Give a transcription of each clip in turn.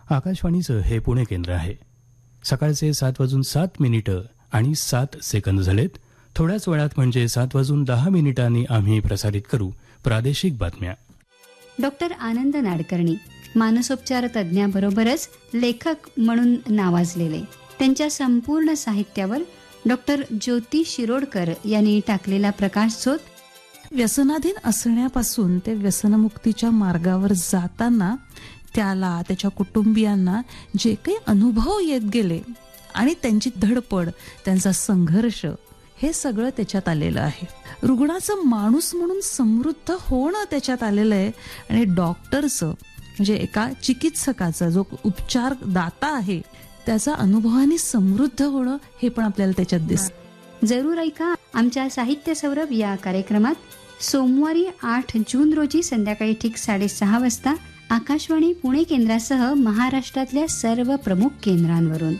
आकाशवाणीचं हे पुणे केंद्र आहे. सकाळचे 7:07 आणि 7 सेकंद झालेत. थोड्याच वेळात म्हणजे 7:10 आम्ही प्रसारित करू प्रादेशिक बातम्या. डॉक्टर आनंद नाडकर्णी मानसोपचार तज्ज्ञाबरोबरच लेखक म्हणून नावाजलेले, त्यांच्या संपूर्ण साहित्यावर डॉक्टर ज्योती शिरोडकर यांनी टाकलेला प्रकाशझोत. व्यसनाधीन असण्यापासून ते व्यसनमुक्तीच्या मार्गावर जाताना त्याला, त्याच्या कुटुंबियांना जे काही अनुभव येत गेले आणि त्यांची धडपड, त्यांचा संघर्ष, हे सगळं त्याच्यात आलेलं आहे. रुग्णाचं माणूस म्हणून समृद्ध होणं त्याच्यात आलेलं आहे आणि डॉक्टरचं म्हणजे एका चिकित्सकाचा जो उपचार दाता आहे त्याचा अनुभवाने समृद्ध होणं हे पण आपल्याला त्याच्यात दिसतं. जरूर ऐका आमच्या साहित्य सौरभ या कार्यक्रमात सोमवारी 8 जून रोजी संध्याकाळी ठीक 6:30 वाजता आकाशवाणी पुणे केंद्रासह महाराष्ट्रातल्या सर्व प्रमुख केंद्रांवरून.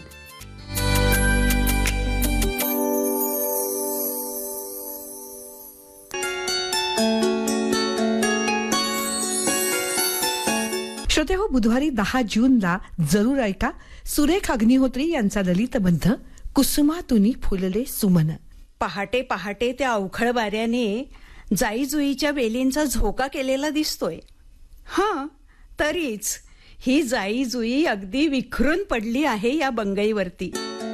श्रोते हो, बुधवारी 10 जूनला जरूर ऐका सुरेख अग्निहोत्री यांचा ललितबंध कुसुमातुनी फुलले सुमन. पहाटे पहाटे त्या अवखळ वाऱ्याने जाईजुईच्या वेलींचा झोका केलेला दिसतोय. तरीच ही जाईजुई अगदी विखरून पडली आहे या बंगईवरती.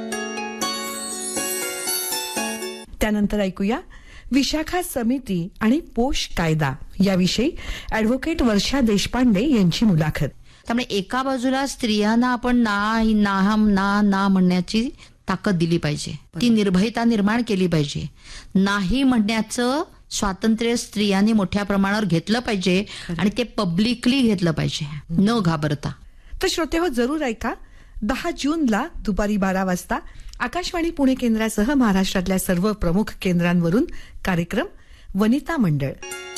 त्यानंतर ऐकूया विशाखा समिती आणि पोष कायदा याविषयी ऍडव्होकेट वर्षा देशपांडे यांची मुलाखत. त्यामुळे एका बाजूला स्त्रियांना आपण ना म्हणण्याची ताकद दिली पाहिजे, ती निर्भयता निर्माण केली पाहिजे. नाही म्हणण्याचं स्वातंत्र्य स्त्रियांनी मोठ्या प्रमाणावर घेतलं पाहिजे आणि ते पब्लिकली घेतलं पाहिजे, न घाबरता. तर श्रोते हो, जरूर ऐका 10 जूनला दुपारी 12 वाजता आकाशवाणी पुणे केंद्रासह महाराष्ट्रातल्या सर्व प्रमुख केंद्रांवरून कार्यक्रम वनिता मंडळ.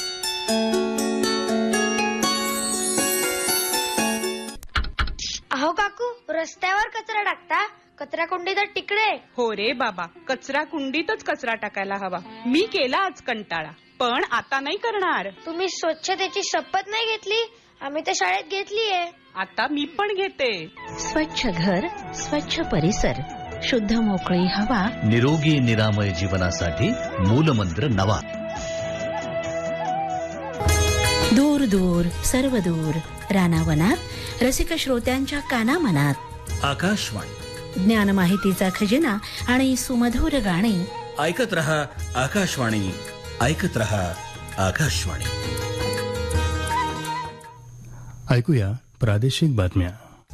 अहो काकू, रस्त्यावर कचरा टाकता, कचरा कुंडी तर तिकडे. हो रे बाबा, कचरा कुंडीतच कचरा टाकायला हवा. मी केला आज कंटाळा, पण आता नाही करणार. तुम्ही स्वच्छतेची शपथ नाही घेतली? आम्ही तर शाळेत घेतलीये. आता मी पण घेते. स्वच्छ घर, स्वच्छ परिसर, शुद्ध मोकळी हवा, निरोगी निरामय जीवनासाठी मूलमंत्र नवा. दूर दूर सर्व दूर रानावनात रसिक श्रोत्यांच्या कानामनात आकाशवाणी, ज्ञान माहितीचा खजिना आणि सुमधुर गाणी. ऐकत रहा आकाशवाणी, ऐकत रहा आकाशवाणी. ऐकूया प्रादेशिक बातम्या.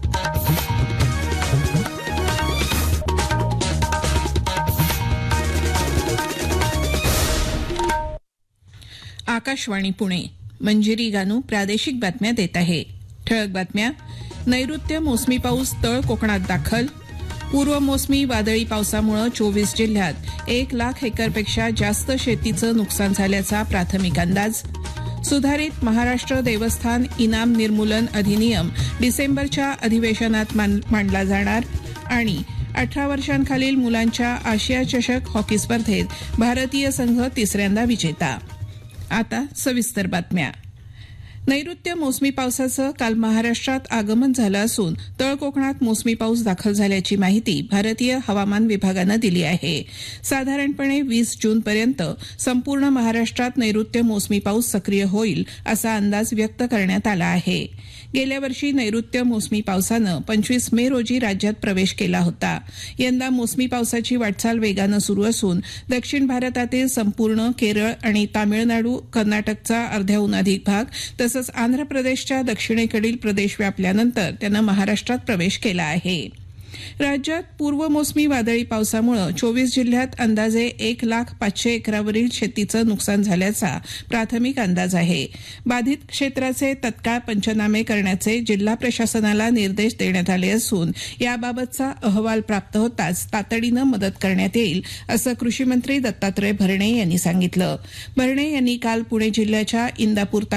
आकाशवाणी पुणे. मंजिरी गानू प्रादेशिक बातम्या देत आहे. ठळक बातम्या. नैऋत्य मोसमी पाऊस तळ कोकणात दाखल. पूर्व मोसमी वादळी पावसामुळे 24 जिल्ह्यात 1 लाख हेक्टरपेक्षा जास्त शेतीचं नुकसान झाल्याचा प्राथमिक अंदाज. सुधारित महाराष्ट्र देवस्थान इनाम निर्मूलन अधिनियम डिसेंबरच्या अधिवेशनात मांडला जाणार. आणि 18 वर्षांखालील मुलांच्या आशिया चषक हॉकी स्पर्धेत भारतीय संघ तिसऱ्यांदा विजेता. आता सविस्तर बातम्या. नैऋत्य मोसमी पावसाचं काल महाराष्ट्रात आगमन झालं असून तळ कोकणात मोसमी पाऊस दाखल झाल्याची माहिती भारतीय हवामान विभागानं दिली आहे. साधारणपणे 20 जूनपर्यंत संपूर्ण महाराष्ट्रात नैऋत्य मोसमी पाऊस सक्रिय होईल असा अंदाज व्यक्त करण्यात आला आहे. गेल्या वर्षी नैऋत्य मोसमी पावसानं 25 मे रोजी राज्यात प्रवेश केला होता. यंदा मोसमी पावसाची वाटचाल वेगानं सुरू असून दक्षिण भारतातील संपूर्ण केरळ आणि तामिळनाडू, कर्नाटकचा अर्ध्याहून अधिक भाग तसंच आंध्र प्रदेशच्या दक्षिणेकडील प्रदेश व्यापल्यानंतर त्यानं महाराष्ट्रात प्रवेश केला आहे. राज्यात पूर्व मोसमी वादळी पावसामुळे 24 जिल्ह्यात अंदाजे 1,05,000 एकरावरील शेतीचं नुकसान झाल्याचा प्राथमिक अंदाज आहे. बाधित क्षेत्राचे तत्काळ पंचनामे करण्याचे जिल्हा प्रशासनाला निर्देश देण्यात आले असून याबाबतचा अहवाल प्राप्त होताच तातडीनं मदत करण्यात येईल असं कृषी मंत्री दत्तात्रय भरणे यांनी सांगितलं. भरणे यांनी काल पुणे जिल्ह्याच्या इंदापूर